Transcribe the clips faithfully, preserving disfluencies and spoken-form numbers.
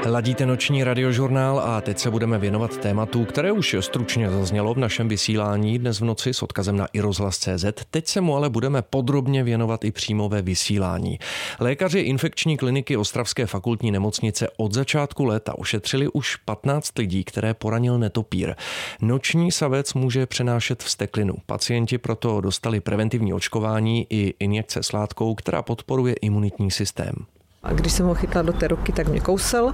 Ladíte noční radiožurnál a teď se budeme věnovat tématu, které už stručně zaznělo v našem vysílání dnes v noci s odkazem na iRozhlas tečka cé zet. Teď se mu ale budeme podrobně věnovat i přímo ve vysílání. Lékaři infekční kliniky Ostravské fakultní nemocnice od začátku léta ošetřili už patnáct lidí, které poranil netopýr. Noční savec může přenášet vzteklinu. Pacienti proto dostali preventivní očkování i injekce s látkou, která podporuje imunitní systém. A když jsem ho chytla do té ruky, tak mě kousl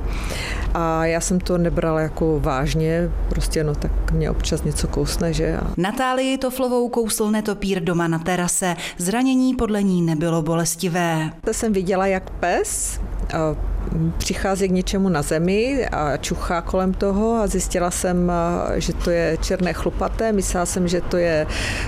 a já jsem to nebrala jako vážně, prostě no tak mě občas něco kousne, že? A... Natálii Toflovou kousl netopýr doma na terase. Zranění podle ní nebylo bolestivé. To jsem viděla, jak pes přichází k něčemu na zemi a čuchá kolem toho a zjistila jsem, že to je černé chlupaté. Myslela jsem, že to je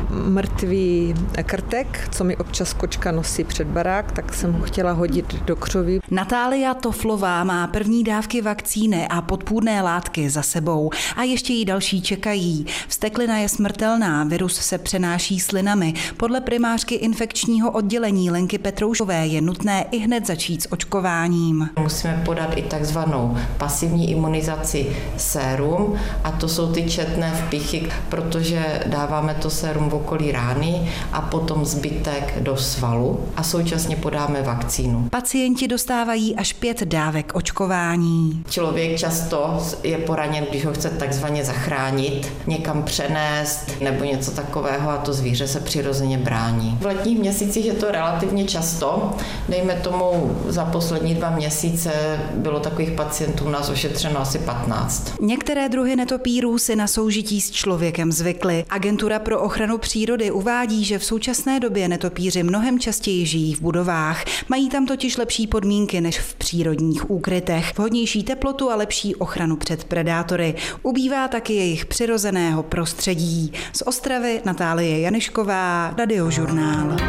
mrtvý krtek, co mi občas kočka nosí před barák, tak jsem ho chtěla hodit do křoví. Natália Toflová má první dávky vakcíny a podpůrné látky za sebou a ještě jí další čekají. Vzteklina je smrtelná, virus se přenáší slinami. Podle primářky infekčního oddělení Lenky Petroušové je nutné i hned začít s očkováním. Musíme podat i takzvanou pasivní imunizaci sérum a to jsou ty četné vpichy, protože dáváme to sérum v okolí rány a potom zbytek do svalu a současně podáme vakcínu. Pacienti dostávají až pět dávek očkování. Člověk často je poraněn, když ho chce takzvaně zachránit, někam přenést nebo něco takového a to zvíře se přirozeně brání. V letních měsících je to relativně často, dejme tomu za poslední dva měsíce bylo takových pacientů u nás ošetřeno asi patnáct. Některé druhy netopýrů si na soužití s člověkem zvykly. Agentura pro ochranu přírody uvádí, že v současné době netopýři mnohem častěji žijí v budovách. Mají tam totiž lepší podmínky než v přírodních úkrytech, vhodnější teplotu a lepší ochranu před predátory. Ubývá taky jejich přirozeného prostředí. Z Ostravy Natálie Janišková, Radiožurnál.